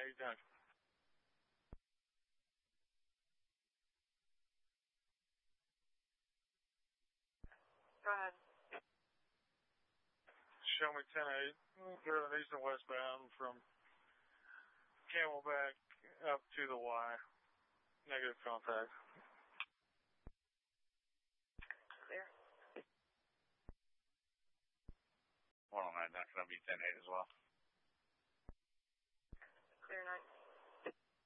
Anytime. Go ahead. Show me 10-8. Driven east and westbound from Camelback up to the Y. Negative contact. Clear. 109, not going to be 10-8 as well.